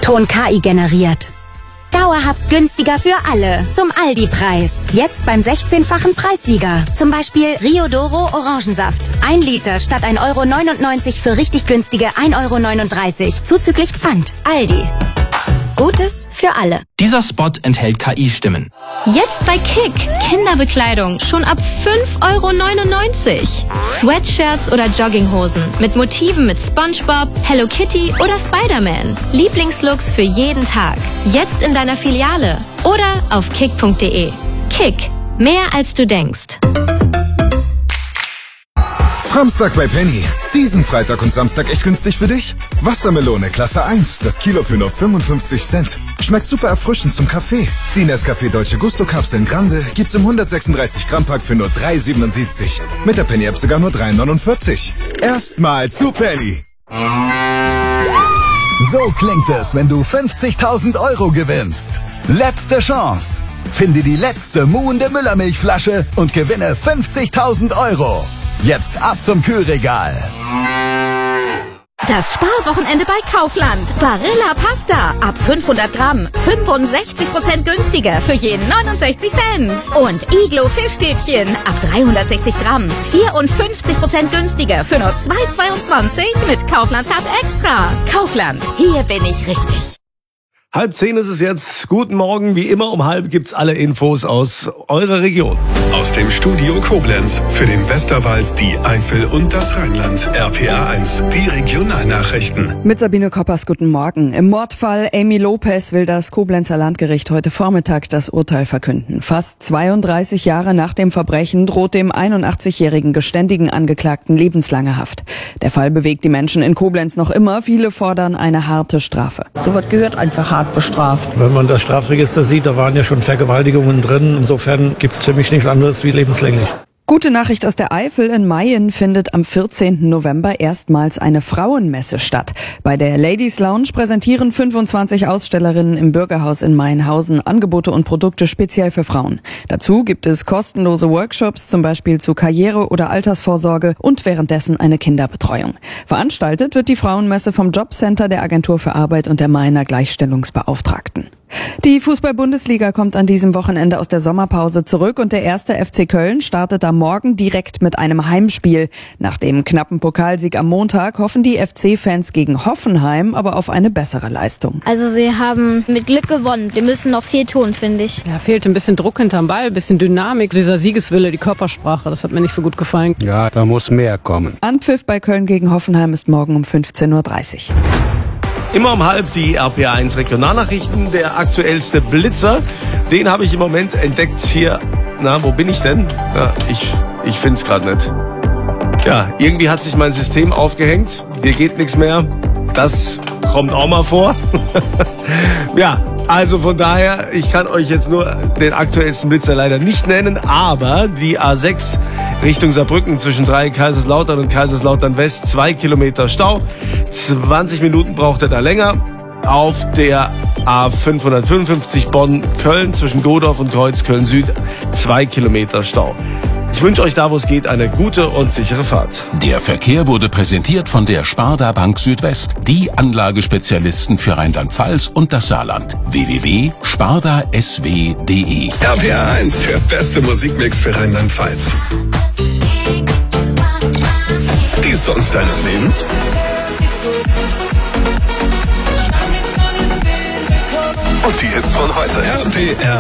Ton KI generiert. Dauerhaft günstiger für alle. Zum Aldi-Preis. Jetzt beim 16-fachen Preissieger. Zum Beispiel Rio Doro Orangensaft. 1 Liter statt 1,99 € für richtig günstige 1,39 € zuzüglich Pfand. Aldi. Gutes für alle. Dieser Spot enthält KI-Stimmen. Jetzt bei Kick. Kinderbekleidung schon ab 5,99 €. Sweatshirts oder Jogginghosen mit Motiven mit SpongeBob, Hello Kitty oder Spider-Man. Lieblingslooks für jeden Tag. Jetzt in deiner Filiale oder auf kick.de. Kick. Mehr als du denkst. Samstag bei Penny. Diesen Freitag und Samstag echt günstig für dich? Wassermelone Klasse 1, das Kilo für nur 55 Cent. Schmeckt super erfrischend zum Kaffee. Die Nescafé Dolce Gusto Kapseln Grande gibt's im 136 Gramm Pack für nur 3,77. Mit der Penny App sogar nur 3,49. Erstmal zu Penny. So klingt es, wenn du 50.000 € gewinnst. Letzte Chance. Finde die letzte muhende Müllermilchflasche und gewinne 50.000 €. Jetzt ab zum Kühlregal. Das Sparwochenende bei Kaufland. Barilla Pasta. Ab 500 Gramm. 65% günstiger für jeden 69 Cent. Und Iglo Fischstäbchen. Ab 360 Gramm. 54% günstiger für nur 2,22 mit Kaufland Card Extra. Kaufland. Hier bin ich richtig. 9:30 ist es jetzt. Guten Morgen. Wie immer um 9:30 gibt's alle Infos aus eurer Region. Aus dem Studio Koblenz für den Westerwald, die Eifel und das Rheinland. RPA 1, die Regionalnachrichten. Mit Sabine Koppers, guten Morgen. Im Mordfall Amy Lopez will das Koblenzer Landgericht heute Vormittag das Urteil verkünden. Fast 32 Jahre nach dem Verbrechen droht dem 81-jährigen geständigen Angeklagten lebenslange Haft. Der Fall bewegt die Menschen in Koblenz noch immer. Viele fordern eine harte Strafe. Sowas gehört einfach hart bestraft. Wenn man das Strafregister sieht, da waren ja schon Vergewaltigungen drin. Insofern gibt es für mich nichts anderes wie lebenslänglich. Gute Nachricht aus der Eifel. In Mayen findet am 14. November erstmals eine Frauenmesse statt. Bei der Ladies Lounge präsentieren 25 Ausstellerinnen im Bürgerhaus in Mayenhausen Angebote und Produkte speziell für Frauen. Dazu gibt es kostenlose Workshops, zum Beispiel zu Karriere- oder Altersvorsorge und währenddessen eine Kinderbetreuung. Veranstaltet wird die Frauenmesse vom Jobcenter der Agentur für Arbeit und der Mayener Gleichstellungsbeauftragten. Die Fußball-Bundesliga kommt an diesem Wochenende aus der Sommerpause zurück und der 1. FC Köln startet am Morgen direkt mit einem Heimspiel. Nach dem knappen Pokalsieg am Montag hoffen die FC-Fans gegen Hoffenheim aber auf eine bessere Leistung. Also sie haben mit Glück gewonnen. Die müssen noch viel tun, finde ich. Ja, fehlt ein bisschen Druck hinterm Ball, ein bisschen Dynamik. Dieser Siegeswille, die Körpersprache, das hat mir nicht so gut gefallen. Ja, da muss mehr kommen. Anpfiff bei Köln gegen Hoffenheim ist morgen um 15:30 Uhr. Immer um 9:30 die RPA 1 Regionalnachrichten. Der aktuellste Blitzer, den habe ich im Moment entdeckt hier. Na, wo bin ich denn? Ja, ich finde es gerade nicht. Ja, irgendwie hat sich mein System aufgehängt. Hier geht nichts mehr. Das kommt auch mal vor. Ja, also von daher, ich kann euch jetzt nur den aktuellsten Blitzer leider nicht nennen, aber die A6 Richtung Saarbrücken zwischen Kaiserslautern und Kaiserslautern West, 2 Kilometer Stau. 20 Minuten braucht er da länger. Auf der A555 Bonn-Köln zwischen Godorf und Kreuzköln Süd, 2 Kilometer Stau. Ich wünsche euch da, wo es geht, eine gute und sichere Fahrt. Der Verkehr wurde präsentiert von der Sparda Bank Südwest, die Anlagespezialisten für Rheinland-Pfalz und das Saarland. www.spardasw.de. RPA 1, der beste Musikmix für Rheinland-Pfalz. Die Songs deines Lebens. Und die Hits von heute. RPR